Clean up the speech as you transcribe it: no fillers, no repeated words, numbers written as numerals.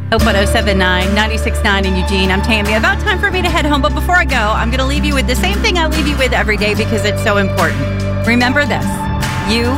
Hope 1079, 96.9 in Eugene. I'm Tammy. About time for me to head home, but before I go, I'm going to leave you with the same thing I leave you with every day because it's so important. Remember this. You